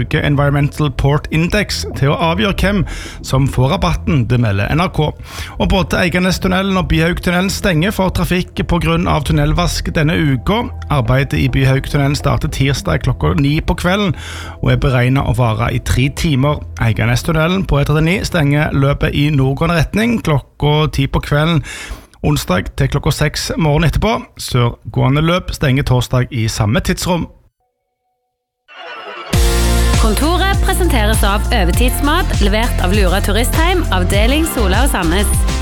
bruker Environmental Port Index til å avgjøre hvem som får rabatten, det melder NRK. Og både Eiganestunnelen og Byhaugtunnelen stenger for trafikk på grunn av tunnelvask denne uka. Arbeidet i Byhaugtunnelen starter tirsdag klokka 9 på kvelden, og er beregnet å vare i 3 timer. Eiganestunnelen på E39 stenger løpet i nordgående retning klokka 10 på kvelden, onsdag til klokka 6 morgen etterpå. Sørgående løp stenger torsdag i samme tidsrom. Kontoret presenteres av Overtidsmat, levert av Lura Turistheim, avdeling Sola og Sandnes.